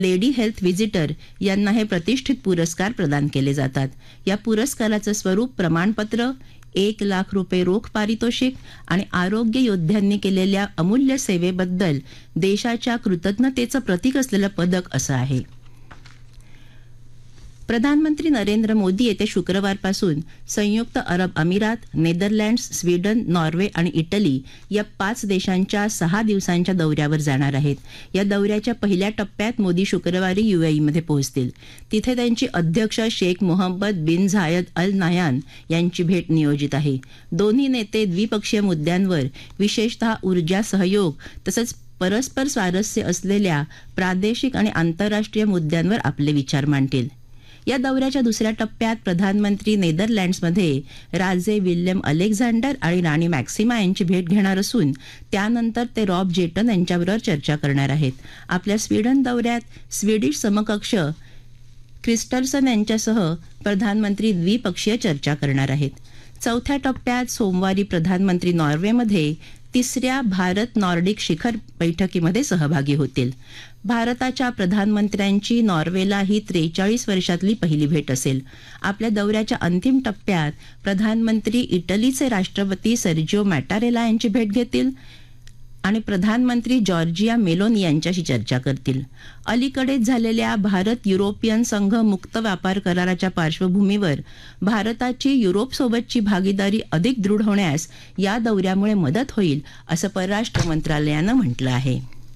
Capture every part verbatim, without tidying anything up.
Lady health visitor यांना हे प्रतिष्ठित पुरस्कार प्रदान केले जातात. या पुरस्काराचं स्वरूप प्रमाणपत्र, एक लाख रुपये रोख पारितोषिक आणि आरोग्य योद्ध्यांनी केलेल्या अमूल्य सेवेबद्दल देशाच्या कृतज्ञतेचं प्रतीक असलेलं पदक असं आहे. प्रधानमंत्री नरेंद्र मोदी येत्या शुक्रवारपासून संयुक्त अरब अमिरात, नेदरलँड्स, स्वीडन, नॉर्वे आणि इटली या पाच देशांच्या सहा दिवसांच्या दौऱ्यावर जाणार आहेत. या दौऱ्याच्या पहिल्या टप्प्यात मोदी शुक्रवारी युएईमध्ये पोहोचतील. तिथे त्यांची अध्यक्ष शेख मोहम्मद बिन झायद अल नाह्यान यांची भेट नियोजित आहे. दोन्ही नेते द्विपक्षीय मुद्द्यांवर, विशेषतः ऊर्जा सहयोग तसंच परस्पर स्वारस्य असलेल्या प्रादेशिक आणि आंतरराष्ट्रीय मुद्द्यांवर आपले विचार मांडतील. या दौऱ्याच्या दुसऱ्या टप्प्यात प्रधानमंत्री नेदरलँड्समध्ये राजे विल्यम अलेक्झांडर आणि राणी मॅक्सिमा यांची भेट घेणार असून त्यानंतर ते रॉब जेटन यांच्याबरोबर चर्चा करणार आहेत. आपल्या स्वीडन दौऱ्यात स्वीडिश समकक्ष क्रिस्टर्सन यांच्यासह प्रधानमंत्री द्विपक्षीय चर्चा करणार आहेत. चौथ्या टप्प्यात सोमवारी प्रधानमंत्री नॉर्वेमध्ये तिसऱ्या भारत नॉर्डिक शिखर बैठकीमध्ये सहभागी होतील. भारताच्या प्रधानमंत्र्यांची नॉर्वेला ही त्रेचाळीस वर्षातली पहिली भेट असेल. आपल्या दौऱ्याच्या अंतिम टप्प्यात प्रधानमंत्री इटलीचे राष्ट्रपती सर्जिओ मॅटारेला यांची भेट घेतील आणि प्रधानमंत्री जॉर्जिया मेलोनी यांच्याशी चर्चा करतील. अलीकडेच झालेल्या भारत युरोपियन संघ मुक्त व्यापार कराराच्या पार्श्वभूमीवर भारताची युरोपसोबतची भागीदारी अधिक दृढ होण्यास या दौऱ्यामुळे मदत होईल असं परराष्ट्र मंत्रालयानं म्हटलं आहे.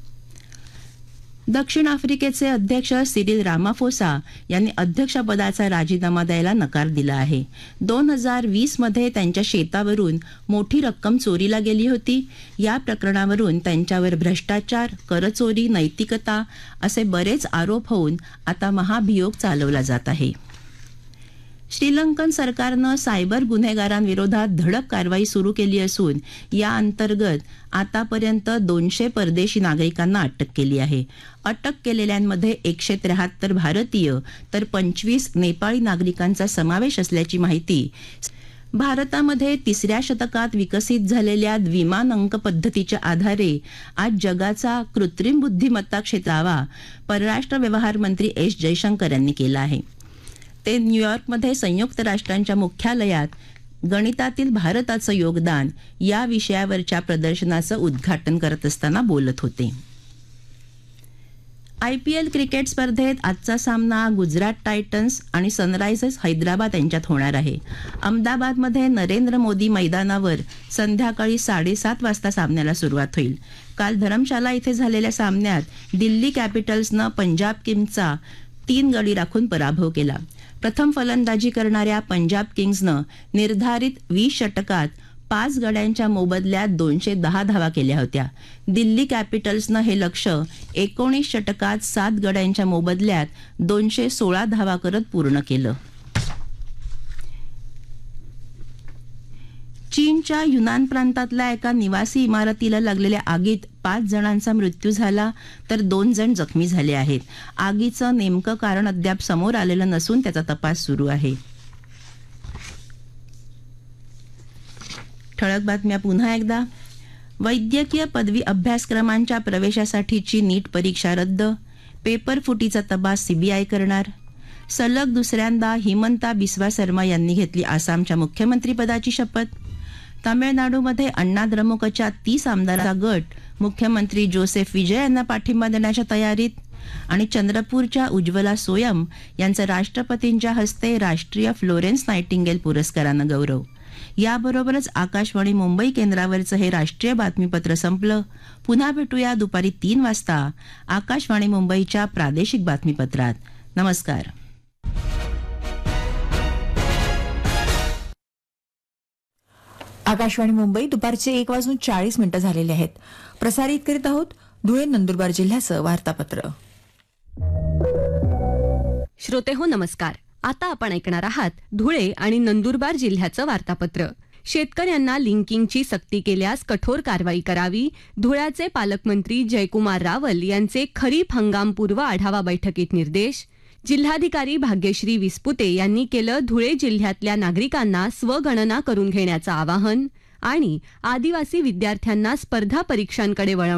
दक्षिण आफ्रिकेचे अध्यक्ष सिरिल रामाफोसा यांनी अध्यक्षपदाचा राजीनामा द्यायला नकार दिला आहे. दोन हजार वीस मध्ये त्यांच्या शेतावरून मोठी रक्कम चोरीला गेली होती. या प्रकरणावरून त्यांच्यावर भ्रष्टाचार, करचोरी, नैतिकता असे बरेच आरोप होऊन आता महाभियोग चालवला जात आहे. श्रीलंकन सरकारनं सायबर गुन्हेगारांविरोधात धडक कारवाई सुरू केली असून या अंतर्गत आतापर्यंत दोनशे परदेशी नागरिकांना अटक केली आहे. अटक केलेल्यांमध्ये एकशे त्र्याहत्तर भारतीय तर पंचवीस नेपाळी नागरिकांचा समावेश असल्याची माहिती भारतामध्ये तिसऱ्या शतकात विकसित झालेल्या द्विमान अंक पद्धतीच्या आधारे आज जगाचा कृत्रिम बुद्धिमत्ता क्षेत्रावा परराष्ट्र व्यवहार मंत्री एस जयशंकर यांनी केला आहे. ते न्यूयॉर्कमध्ये संयुक्त राष्ट्रांच्या मुख्यालयात गणितातील भारताचं योगदान या विषयावरच्या प्रदर्शनाचं उद्घाटन करत असताना बोलत होते. आयपीएल क्रिकेट स्पर्धेत आजचा सामना गुजरात टायटन्स आणि सनरायझर्स हैदराबाद यांच्यात होणार आहे. अहमदाबादमध्ये नरेंद्र मोदी मैदानावर संध्याकाळी साडेसात वाजता सामन्याला सुरुवात होईल. काल धरमशाला इथे झालेल्या सामन्यात दिल्ली कॅपिटल्सनं पंजाब किंग्सचा तीन गडी राखून पराभव केला. प्रथम फलंदाजी करणाऱ्या पंजाब किंग्सनं निर्धारित वीस षटकात पाच गड्यांच्या मोबदल्यात दोनशे दहा धावा केल्या होत्या. दिल्ली कॅपिटल्सनं हे लक्ष्य एकोणीस षटकात सात गड्यांच्या मोबदल्यात दोनशे सोळा धावा करत पूर्ण केलं. चीनच्या युनान प्रांतातल्या एका निवासी इमारतीला लागलेल्या आगीत पाच जणांचा मृत्यू झाला तर दोन जण जखमी झाले आहेत. आगीचं नेमकं कारण अद्याप समोर आलेलं नसून त्याचा तपास सुरू आहे. ठळक बातम्या पुन्हा एकदा. वैद्यकीय पदवी अभ्यासक्रमांच्या प्रवेशासाठीची नीट परीक्षा रद्द. पेपर फुटीचा तपास सीबीआय करणार. सलग दुसऱ्यांदा हिमंता बिस्वा शर्मा यांनी घेतली आसामच्या मुख्यमंत्रीपदाची शपथ. तामिळनाडूमध्ये अण्णा द्रमुकच्या तीस आमदारांचा गट मुख्यमंत्री जोसेफ विजय यांना पाठिंबा देण्याच्या तयारीत. आणि चंद्रपूरच्या उज्ज्वला सोयम यांचा राष्ट्रपतींच्या हस्ते राष्ट्रीय फ्लोरेन्स नायटिंगेल पुरस्कारानं गौरव. याबरोबरच आकाशवाणी मुंबई केंद्रावरचं हे राष्ट्रीय बातमीपत्र संपलं. पुन्हा भेटूया दुपारी तीन वाजता आकाशवाणी मुंबईच्या प्रादेशिक बातमीपत्रात. नमस्कार. आकाशवाणी मुंबई दुपारचे एक वाजून चाळीस मिनिटं झालेले आहेत. प्रसारित करीत आहोत धुळे नंदुरबार जिल्ह्याचं वार्तापत्र. श्रोते हो नमस्कार. आता आपण ऐकणार आहात धुळे आणि नंदुरबार जिल्ह्याचं वार्तापत्र. शेतकऱ्यांना लिंकिंगची सक्ती केल्यास कठोर कारवाई करावी. धुळ्याचे पालकमंत्री जयकुमार रावल यांचे खरीप हंगामपूर्व आढावा बैठकीत निर्देश. जिल्हाधिकारी भाग्यश्री विस्पुते यांनी केलं धुळे जिल्ह्यातल्या नागरिकांना स्वगणना करून घेण्याचं आवाहन. आणि आदिवासी विद्यार्थ्यांना स्पर्धा परीक्षांकडे वळवण्याचं